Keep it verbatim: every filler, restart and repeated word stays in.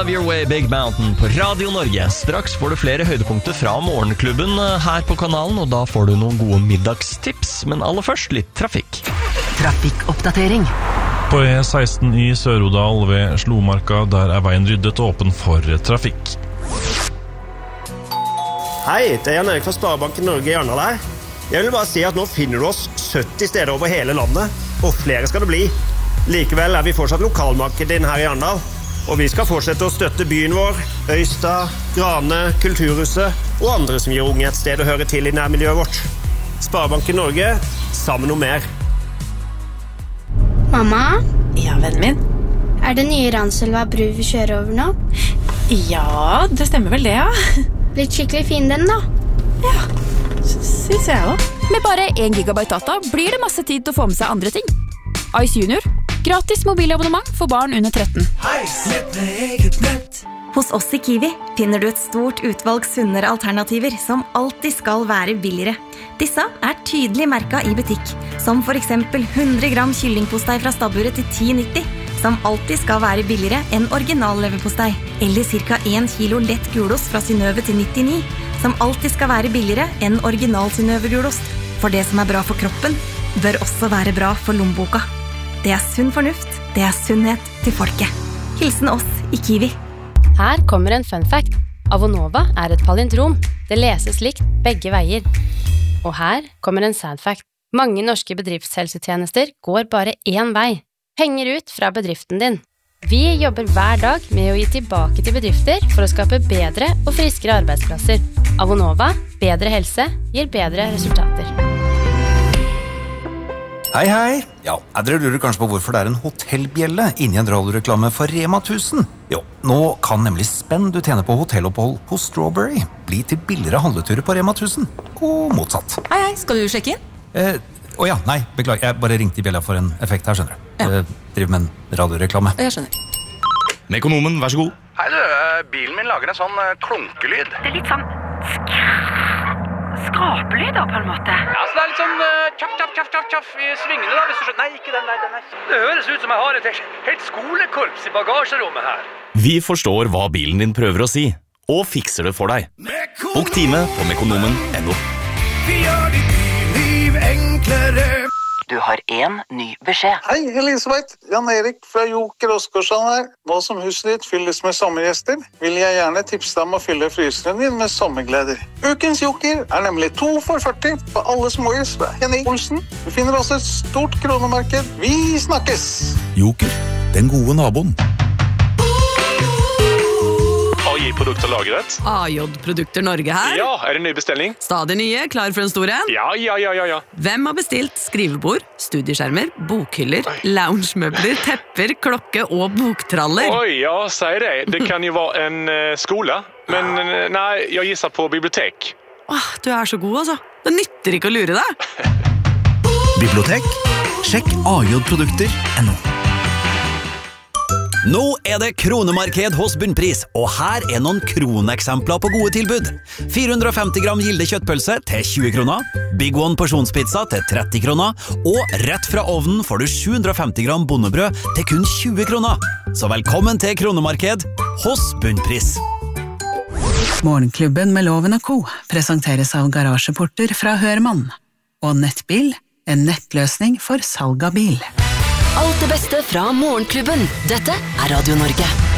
Love Your Way, Big Mountain på Radio Norge. Straks får du flere høydepunkter fra morgenklubben her på kanalen, og da får du noen gode middagstips. Men aller først litt trafikk. Trafikkoppdatering. På E seksten i Sør-Odal ved Slomarka, der er veien ryddet og åpen for trafikk. Hei, det er Jan Erik fra Sparebanken Norge i Arendal her. Jeg vil bare si at nå finner du oss sytti steder over hele landet, og flere skal det bli. Likevel er vi fortsatt lokalmarkedet din her i Arendal, og vi skal fortsette å støtte byen vår, Øystad, Grane, Kulturhuset og andre som gir unge et sted å høre til i nærmiljøet vårt. Sparebanken Norge, sammen om mer. Mamma? Ja, vennen min? Er det nye Ranselva bru vi kjører over nå? Ja, det stemmer vel det, ja. Blitt skikkelig fin den da? Ja, synes jeg også. Med bare en gigabyte data blir det masse tid til å få med seg andre ting. Ice Junior. Gratis mobilabonnement for barn under tretten. Hos oss i Kiwi finner du et stort utvalg sunnere alternativer som alltid skal være billigere. Disse er tydelig merket i butikk, som for eksempel hundre gram kyllingpostei fra stabburet til ti nitti, som alltid skal være billigere enn original leverpostei, eller cirka en kilo lett gulost fra Synnøve til nittini, som alltid skal være billigere enn original Synnøve-gulost. For det som er bra for kroppen, bør også være bra for lommeboka. Det er sunn fornuft, det er sunnhet til folket. Hilsen oss i Kiwi. Her kommer en fun fact. Avonova er et palindrom. Det leses likt begge veier. Og her kommer en sad fact. Mange norske bedriftshelsetjenester går bare én vei. Penger ut fra bedriften din. Vi jobber hver dag med å gi tilbake til bedrifter for å skape bedre og friskere arbeidsplasser. Avonova, bedre helse, gir bedre resultater. Hei, hei. Ja, dere lurer kanskje på hvorfor det er en hotellbjelle inni en radioreklame for Rema tusen. Jo, nå kan nemlig spenn du tjener på hotellopphold på Strawberry bli til billigere handleturer på Rema tusen, og motsatt. Hei, hei, skal du sjekke inn? Eh, å ja, nei, beklager, jeg bare ringte i bjella for en effekt her, skjønner du. Ja. Eh, driver med en radioreklame. Jeg skjønner. Mekonomen, vær så god. Hei du, bilen min lager en sånn klonkelyd. Det er litt sånn skrapelyd da, på en måte. Ja, så det er litt sånn uh, tjaff, tjaff, tjaff, tjaff, tjaff i svingene da, hvis du skjønner. Nei, ikke den der, den der. Det høres ut som jeg har et helt skolekorps i bagasjerommet her. Vi forstår hva bilen din prøver å si, og fikser det for deg. Bok time på mekonomen punktum no. Vi gjør ditt liv enklere. Du har en ny beskjed. Hei, Elisabeth. Jan Erik fra Joker Oskarsson her. Nå som huset ditt fylles med sommergjester, vil jeg gjerne tipse deg om å fylle fryseren din med sommergleder. Ukens Joker er nemlig to for førti på alle småhus fra Henning Olsen. Du finner også et stort kronemarked. Vi snakkes! Joker, den gode naboen. A J-produkter lagret. A J-produkter Norge her. Ja, er det ny bestilling? Stadig nye, klar for en stor en? Ja, ja, ja, ja, ja. Hvem har bestilt skrivebord, studieskjermer, bokhyller, loungemøbler, tepper, klokke og boktraller? Oi, ja, sier det. Det kan jo være en uh, skole, men uh, nei, jeg gisser på bibliotek. Åh, du er så god, altså. Det nytter ikke å lure deg. Bibliotek? Sjekk A J-produkter punktum no. Nå er det kronemarked hos Bunnpris, og her er noen kroneksempler på gode tilbud. fire hundre og femti gram gilde kjøttpølse til tjue kroner, Big One porsjonspizza til tretti kroner, og rett fra ovnen får du sju hundre og femti gram bondebrød til kun tjue kroner. Så velkommen til kronemarked hos Bunnpris. Morgenklubben med Loven og Co. presenteres av garasjeporter fra Hørmann. Og Nettbil, en nettløsning for salg av bil. Alt det beste fra Morgenklubben. Dette er Radio Norge.